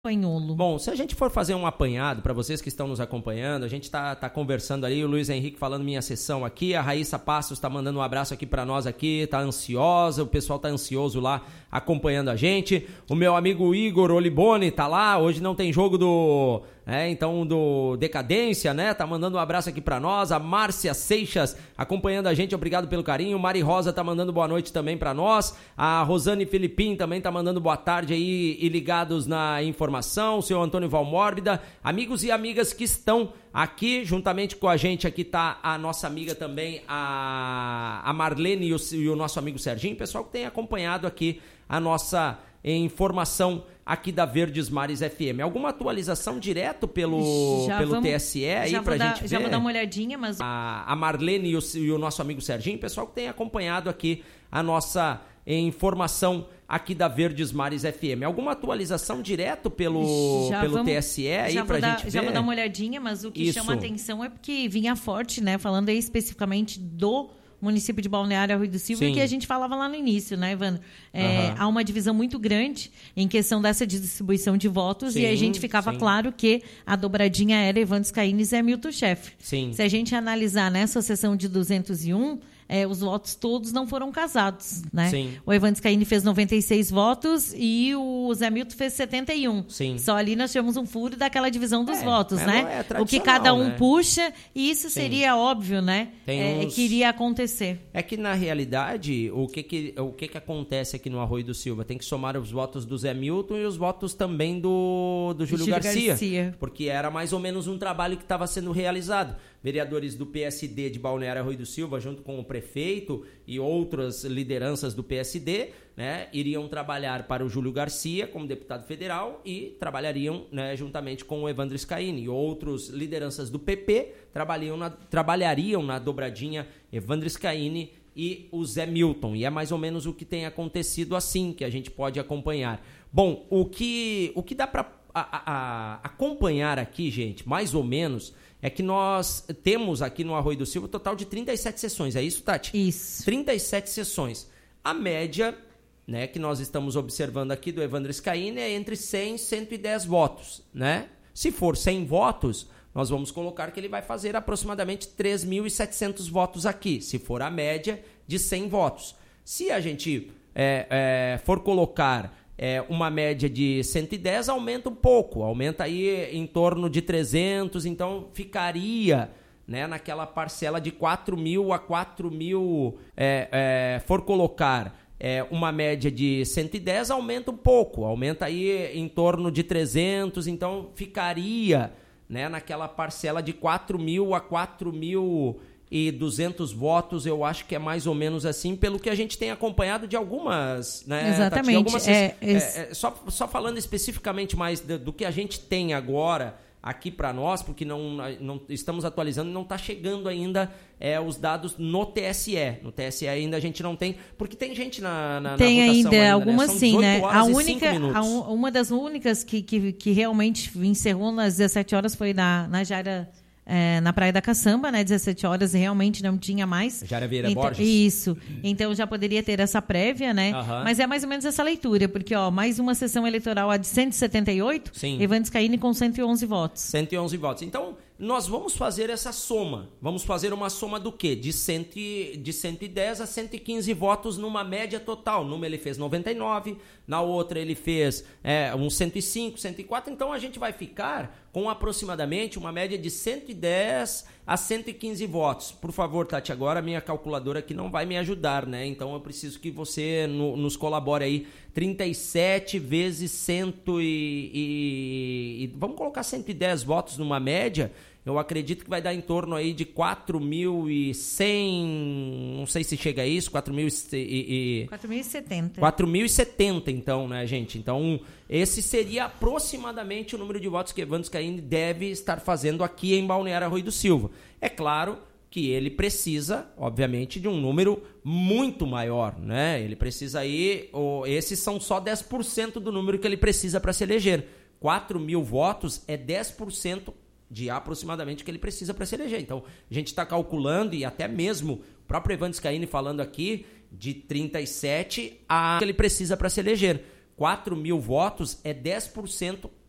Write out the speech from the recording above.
Panholo. Bom, se a gente for fazer um apanhado para vocês que estão nos acompanhando, a gente tá conversando ali, o Luiz Henrique falando minha sessão aqui, a Raíssa Passos tá mandando um abraço aqui para nós aqui, tá ansiosa, o pessoal tá ansioso lá acompanhando a gente. O meu amigo Igor Oliboni tá lá, hoje não tem jogo do Decadência, né? Tá mandando um abraço aqui pra nós. A Márcia Seixas acompanhando a gente, obrigado pelo carinho. Mari Rosa tá mandando boa noite também pra nós. A Rosane Filipim também tá mandando boa tarde aí e ligados na informação. O seu Antônio Valmórbida, amigos e amigas que estão aqui juntamente com a gente. Aqui tá a nossa amiga também, a Marlene e o nosso amigo Serginho, pessoal que tem acompanhado aqui a nossa informação aqui da Verdes Mares FM. Alguma atualização direto pelo TSE aí pra gente ver? Já vou dar uma olhadinha, mas... A Marlene e o nosso amigo Serginho, pessoal que tem acompanhado aqui a nossa informação aqui da Verdes Mares FM. Alguma atualização direto pelo TSE aí pra gente ver? Já vou dar uma olhadinha, mas o que chama atenção é porque vinha forte, né? Falando aí especificamente do município de Balneário Arroio do Silva, que a gente falava lá no início, né, Evandro? Há uma divisão muito grande em questão dessa distribuição de votos, e a gente ficava claro que a dobradinha era Evandro Scaini e Milton Schaeffer. Se a gente analisar nessa sessão de 201, os votos todos não foram casados, né? O Evandro Scaini fez 96 votos e o Zé Milton fez 71. Só ali nós tivemos um furo daquela divisão dos votos, né? O que cada um puxa, e isso seria óbvio, né? Que iria acontecer. É que, na realidade, o que acontece aqui no Arroio do Silva? Tem que somar os votos do Zé Milton e os votos também do Júlio Garcia. Porque era mais ou menos um trabalho que estava sendo realizado. Vereadores do PSD de Balneário Arroio do Silva, junto com o prefeito e outras lideranças do PSD, né, iriam trabalhar para o Júlio Garcia como deputado federal e trabalhariam, né, juntamente com o Evandro Scaini. E outras lideranças do PP trabalhariam na dobradinha Evandro Scaini e o Zé Milton. E é mais ou menos o que tem acontecido assim, que a gente pode acompanhar. Bom, o que dá para acompanhar aqui, gente, mais ou menos, é que nós temos aqui no Arroio do Silva um total de 37 sessões. É isso, Tati? Isso. 37 sessões. A média, né, que nós estamos observando aqui do Evandro Scaini é entre 100 e 110 votos, né? Se for 100 votos, nós vamos colocar que ele vai fazer aproximadamente 3.700 votos aqui, se for a média de 100 votos. Se a gente for colocar uma média de 110, aumenta um pouco, aumenta aí em torno de 300, então ficaria, né, naquela parcela de 4.000 a 4.000, for colocar uma média de 110, aumenta um pouco, aumenta aí em torno de 300, então ficaria, né, naquela parcela de 4.000 a 4.200 votos, eu acho que é mais ou menos assim, pelo que a gente tem acompanhado de algumas, né? Exatamente. Só falando especificamente mais do que a gente tem agora aqui para nós, porque não estamos atualizando, não está chegando ainda os dados no TSE. No TSE ainda a gente não tem, porque tem gente na tem votação ainda, algumas, né? sim, né? Uma das únicas que realmente encerrou nas 17 horas foi na Jaira... na Praia da Caçamba, né, 17 horas, realmente não tinha mais. Jaira Vieira Borges. Isso. Então já poderia ter essa prévia, né? Mas é mais ou menos essa leitura, porque mais uma sessão eleitoral, a de 178, Evandro Scaini com 111 votos. 111 votos. Então, nós vamos fazer essa soma. Vamos fazer uma soma do quê? De 110 a 115 votos numa média total. Numa ele fez 99, na outra ele fez uns 105, 104. Então a gente vai ficar com aproximadamente uma média de 110 a 115 votos. Por favor, Tati, agora a minha calculadora aqui não vai me ajudar, né? Então eu preciso que você nos colabore aí. 37 vezes 100 vamos colocar 110 votos numa média. Eu acredito que vai dar em torno aí de 4.100, não sei se chega a isso, 4.070. 4.070, então, né, gente? Então, esse seria aproximadamente o número de votos que Evandro Scaini deve estar fazendo aqui em Balneário Arroio do Silva. É claro que ele precisa, obviamente, de um número muito maior, né? Ele precisa aí, esses são só 10% do número que ele precisa para se eleger. 4.000 votos é 10% de aproximadamente o que ele precisa para se eleger. Então, a gente está calculando, e até mesmo o próprio Evandro Scaini falando aqui, de 37 a que ele precisa para se eleger. 4.000 votos é 10%